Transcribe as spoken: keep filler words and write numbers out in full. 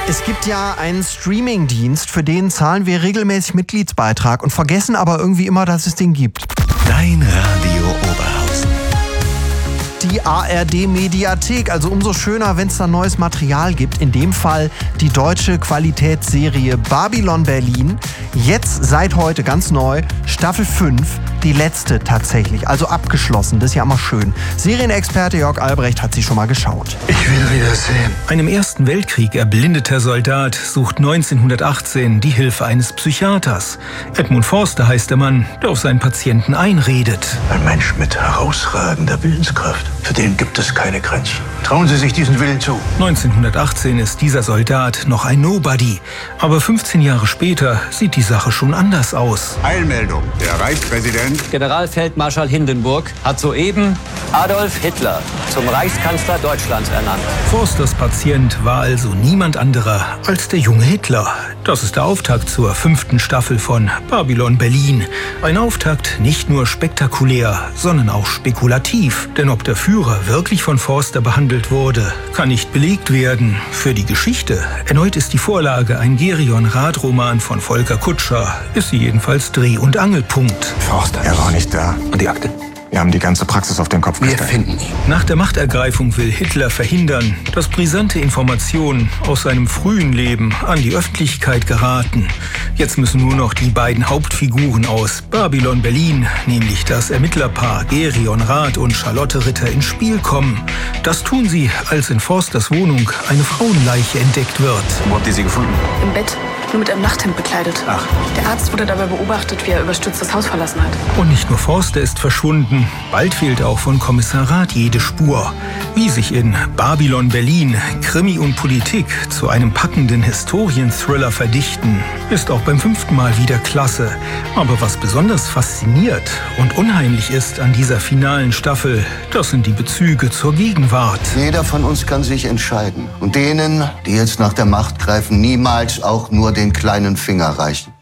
Es gibt ja einen Streaming-Dienst, für den zahlen wir regelmäßig Mitgliedsbeitrag und vergessen aber irgendwie immer, dass es den gibt. Dein Radio Oberhausen. Die A R D-Mediathek, also umso schöner, wenn es da neues Material gibt. In dem Fall die deutsche Qualitätsserie Babylon Berlin. Jetzt seit heute ganz neu, Staffel fünf, die letzte tatsächlich, also abgeschlossen. Das ist ja immer schön. Serienexperte Jörg Albrecht hat sie schon mal geschaut. Ich will wieder sehen. Ein im Ersten Weltkrieg erblindeter Soldat sucht neunzehnhundertachtzehn die Hilfe eines Psychiaters. Edmund Forster heißt der Mann, der auf seinen Patienten einredet. Ein Mensch mit herausragender Willenskraft. Für den gibt es keine Grenzen. Trauen Sie sich diesen Willen zu. neunzehnhundertachtzehn ist dieser Soldat noch ein Nobody. Aber fünfzehn Jahre später sieht die Sache schon anders aus. Eilmeldung. Der Reichspräsident Generalfeldmarschall Hindenburg hat soeben Adolf Hitler zum Reichskanzler Deutschlands ernannt. Forsters Patient war also niemand anderer als der junge Hitler. Das ist der Auftakt zur fünften Staffel von Babylon Berlin. Ein Auftakt nicht nur spektakulär, sondern auch spekulativ. Denn ob der Führer wirklich von Forster behandelt wurde, kann nicht belegt werden. Für die Geschichte, erneut ist die Vorlage ein Gerion-Rath-Roman von Volker Kutscher, ist sie jedenfalls Dreh- und Angelpunkt. Forster, Er war nicht da. Und die Akte? Wir haben die ganze Praxis auf den Kopf Wir gestellt. finden ihn. Nach der Machtergreifung will Hitler verhindern, dass brisante Informationen aus seinem frühen Leben an die Öffentlichkeit geraten. Jetzt müssen nur noch die beiden Hauptfiguren aus Babylon Berlin, nämlich das Ermittlerpaar Gerion Rath und Charlotte Ritter, ins Spiel kommen. Das tun sie, als in Forsters Wohnung eine Frauenleiche entdeckt wird. Wo habt ihr sie gefunden? Im Bett, nur mit einem Nachthemd bekleidet. Ach. Der Arzt wurde dabei beobachtet, wie er überstürzt das Haus verlassen hat. Und nicht nur Forster ist verschwunden, bald fehlt auch von Kommissar Rath jede Spur. Wie sich in Babylon Berlin Krimi und Politik zu einem packenden Historienthriller verdichten, ist auch beim fünften Mal wieder klasse. Aber was besonders fasziniert und unheimlich ist an dieser finalen Staffel, das sind die Bezüge zur Gegenwart. Jeder von uns kann sich entscheiden. Und denen, die jetzt nach der Macht greifen, niemals auch nur den kleinen Finger reichen.